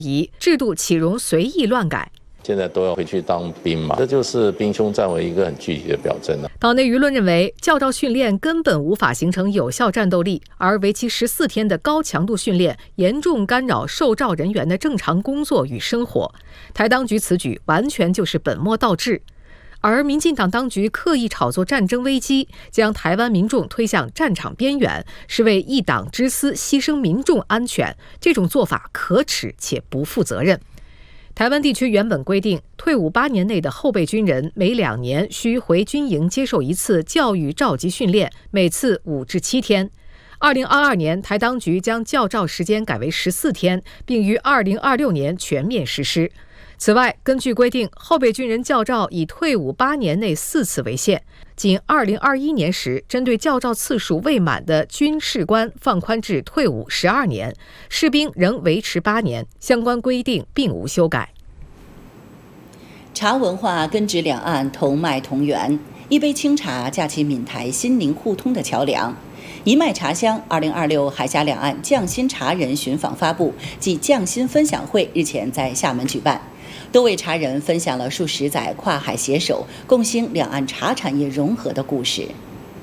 制度岂容随意乱改？ 现在都要回去当兵嘛，这就是兵凶战危一个很具体的表征了。 岛内舆论认为，教召训练根本无法形成有效战斗力，而为期14天的高强度训练严重干扰受召人员的正常工作与生活。台当局此举完全就是本末倒置。而民进党当局刻意炒作战争危机，将台湾民众推向战场边缘，是为一党之私牺牲民众安全，这种做法可耻且不负责任。台湾地区原本规定，退伍8年内的后备军人每2年需回军营接受1次教育召集训练，每次5至7天。2022年，台当局将教召时间改为14天，并于2026年全面实施。此外，根据规定，后备军人教召以退伍8年内4次为限。仅2021年时，针对教召次数未满的军士官放宽至退伍12年，士兵仍维持8年，相关规定并无修改。 茶文化根植两岸同脉同源，一杯清茶架起闽台心灵互通的桥梁。一脉茶香2026海峡两岸匠心茶人寻访发布暨匠心分享会日前在厦门举办。多位茶人分享了数十载跨海携手共兴两岸茶产业融合的故事。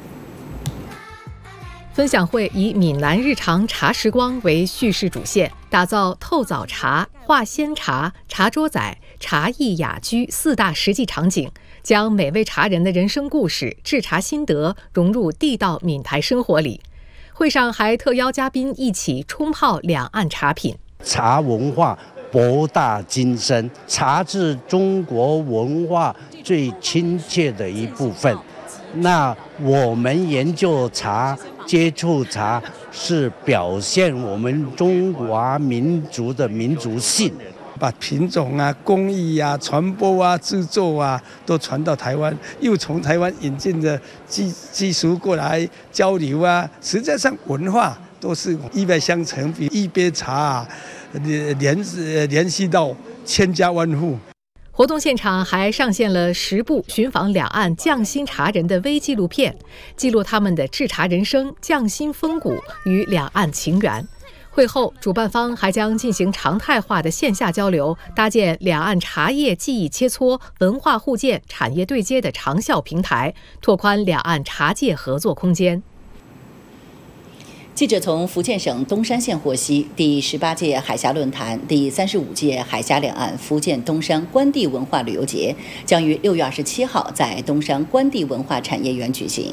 分享会以闽南日常茶时光为叙事主线，打造透早茶、画仙茶、茶桌仔、茶艺雅居4大实际场景，将每位茶人的人生故事、制茶心得融入地道闽台生活里。会上还特邀嘉宾一起冲泡两岸茶品。 茶文化博大精深，茶是中国文化最亲切的一部分。那我们研究茶、接触茶，是表现我们中华民族的民族性。 把品种啊、工艺啊、传播啊、制作啊，都传到台湾，又从台湾引进的技术过来交流啊。实际上文化都是一脉相承，比一杯茶啊联系到千家万户。 活动现场还上线了10部寻访两岸匠心茶人的微纪录片，记录他们的制茶人生、匠心风骨与两岸情缘。会后，主办方还将进行常态化的线下交流，搭建两岸茶叶技艺切磋、文化互鉴、产业对接的长效平台，拓宽两岸茶界合作空间。 记者从福建省东山县获悉，第18届海峡论坛、第35届海峡两岸福建东山关帝文化旅游节将于6月27号在东山关帝文化产业园举行。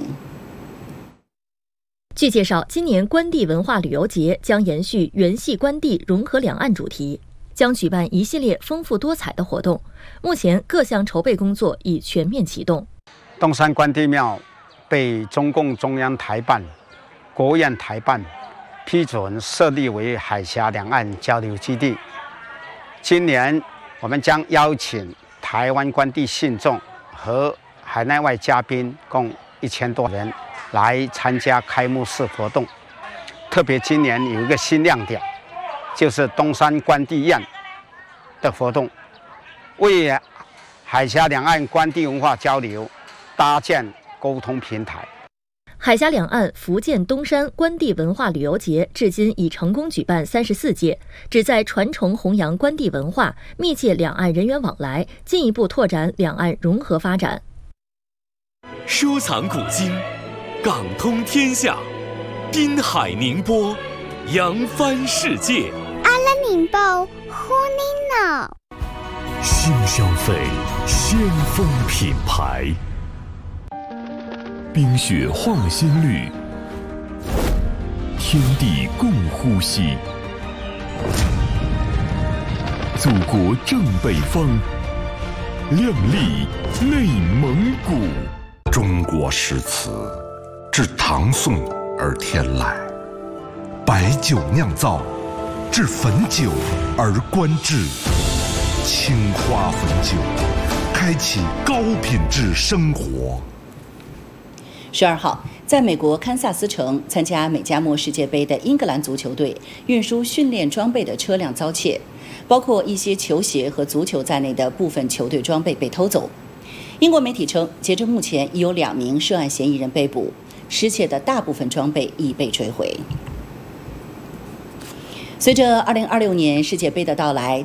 据介绍，今年关帝文化旅游节将延续元系关帝融合两岸主题，将举办一系列丰富多彩的活动。目前各项筹备工作已全面启动。 东山关帝庙被中共中央台办、国务院台办批准设立为海峡两岸交流基地。今年我们将邀请台湾关帝信众和海内外嘉宾共1000多人来参加开幕式活动。特别今年有一个新亮点，就是东山关帝宴的活动，为海峡两岸关帝文化交流搭建沟通平台。 海峡两岸福建东山关帝文化旅游节至今已成功举办34届，旨在传承弘扬关帝文化，密切两岸人员往来，进一步拓展两岸融合发展。 收藏古今，港通天下，滨海宁波，扬帆世界。 阿拉宁波，呼尼诺。 新消费，先锋品牌。冰雪化新绿，天地共呼吸。祖国正北方，亮丽内蒙古。 中国诗词自唐宋而天来，白酒酿造，制汾酒而观制，青花汾酒，开启高品质生活。 12号，在美国堪萨斯城参加美加墨世界杯的英格兰足球队运输训练装备的车辆遭窃，包括一些球鞋和足球在内的部分球队装备被偷走。英国媒体称，截至目前已有2名涉案嫌疑人被捕，失窃的大部分装备已被追回。 随着2026年世界杯的到来，